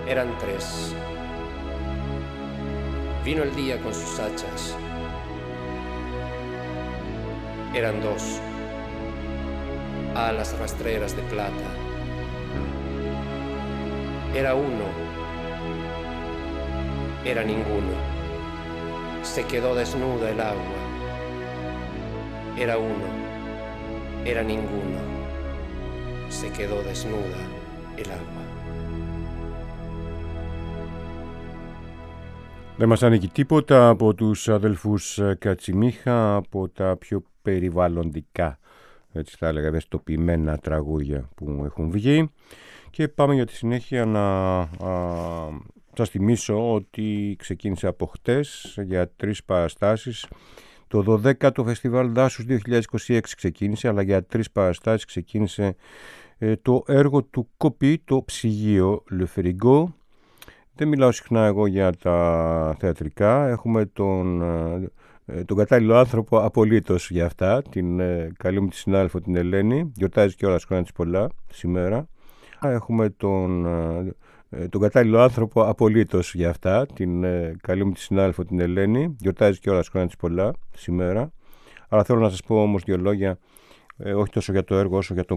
Eran tres. Vino el día con sus hachas. Eran dos. Alas rastreras de plata. Era uno. Era ninguno. Se quedó desnuda el agua. Era uno. Era ninguno. Se quedó desnuda el agua. Δεν μας ανήκει τίποτα από τους αδελφούς Κατσιμίχα, από τα πιο περιβαλλοντικά, έτσι θα έλεγα, ευαισθητοποιημένα τραγούδια που έχουν βγει. Και πάμε για τη συνέχεια να σας θυμίσω ότι ξεκίνησε από χτες για 3 παραστάσεις. Το 12ο Φεστιβάλ Δάσους 2026 ξεκίνησε, αλλά για 3 παραστάσεις ξεκίνησε το έργο του Κοπή, το ψυγείο Le Frigo. Δεν μιλάω συχνά εγώ για τα θεατρικά. Έχουμε τον κατάλληλο άνθρωπο απολύτως για αυτά, την καλή μου τη συνάδελφο την Ελένη. Γιορτάζει κιόλας, χρόνια της πολλά σήμερα. Έχουμε τον κατάλληλο άνθρωπο απολύτως για αυτά, την καλή μου τη συνάδελφο την Ελένη. Γιορτάζει κιόλας, χρόνια της πολλά σήμερα. Αλλά θέλω να σας πω όμως 2 λόγια, όχι τόσο για το έργο όσο για τον